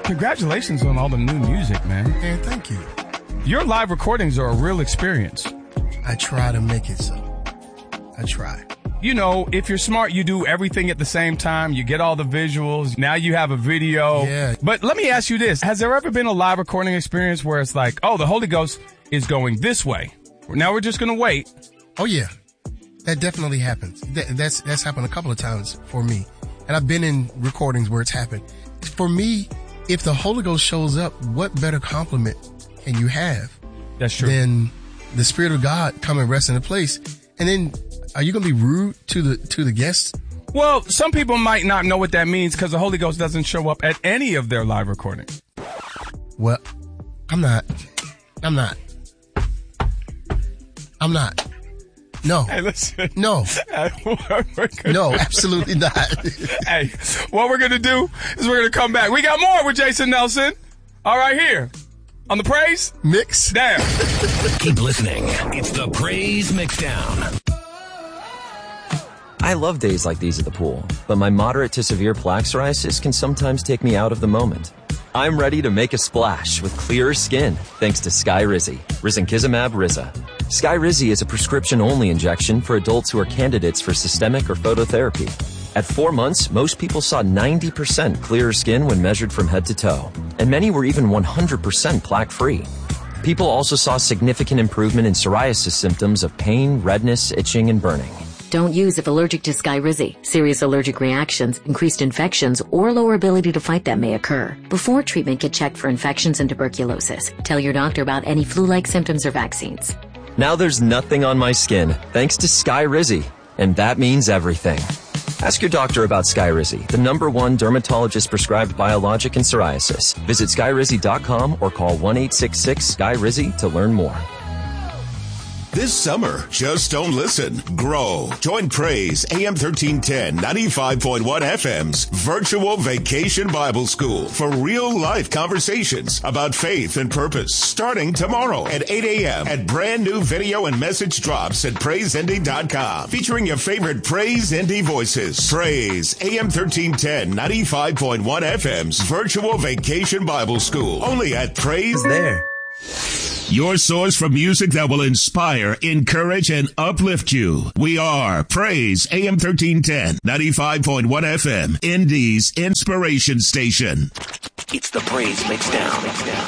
Congratulations on all the new music, man. Man, thank you. Your live recordings are a real experience. I try to make it so. I try. You know, if you're smart, you do everything at the same time. You get all the visuals. Now you have a video. Yeah. But let me ask you this. Has there ever been a live recording experience where it's like, oh, the Holy Ghost is going this way. Now we're just going to wait. Oh, yeah. That definitely happens. That's happened a couple of times for me. And I've been in recordings where it's happened. For me, if the Holy Ghost shows up, what better compliment can you have? That's true. Than the Spirit of God come and rest in a place. And then are you going to be rude to the guests? Well, some people might not know what that means because the Holy Ghost doesn't show up at any of their live recordings. Well, I'm not. No. Hey, listen. No. No, absolutely not. Hey, what we're going to do is we're going to come back. We got more with Jason Nelson. All right, here on the Praise Mix Down. Keep listening. It's the Praise Mixdown. I love days like these at the pool, but my moderate to severe plaque psoriasis can sometimes take me out of the moment. I'm ready to make a splash with clearer skin thanks to Skyrizi, Risankizumab Riza. Skyrizi is a prescription-only injection for adults who are candidates for systemic or phototherapy. At 4 months, most people saw 90% clearer skin when measured from head to toe, and many were even 100% plaque-free. People also saw significant improvement in psoriasis symptoms of pain, redness, itching, and burning. Don't use if allergic to Skyrizi. Serious allergic reactions, increased infections, or lower ability to fight them may occur. Before treatment, get checked for infections and tuberculosis. Tell your doctor about any flu-like symptoms or vaccines. Now there's nothing on my skin thanks to Skyrizi, and that means everything. Ask your doctor about Skyrizi, the #1 dermatologist-prescribed biologic in psoriasis. Visit Skyrizi.com or call 1-866-SKYRIZI to learn more. This summer, just don't listen. Grow. Join Praise AM 1310 95.1 FM's virtual vacation Bible school for real-life conversations about faith and purpose starting tomorrow at 8 a.m. at brand new video and message drops at praiseindy.com featuring your favorite Praise Indy voices. Praise AM 1310 95.1 FM's virtual vacation Bible school only at Praise there. Your source for music that will inspire, encourage, and uplift you. We are Praise AM 1310, 95.1 FM, Indy's Inspiration Station. It's the Praise Mixdown.